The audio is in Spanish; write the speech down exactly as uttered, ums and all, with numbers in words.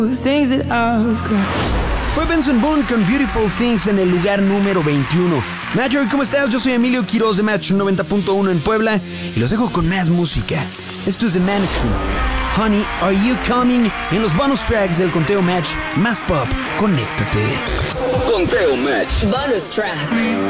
Fue Benson Boone con Beautiful Things en el lugar número veintiuno. Major, ¿cómo estás? Yo soy Emilio Quiroz de Match noventa punto uno en Puebla y los dejo con más música. Esto es The Maneskin. Honey, Are You Coming? En los bonus tracks del Conteo Match más pop. Conéctate. Conteo Match. Bonus track.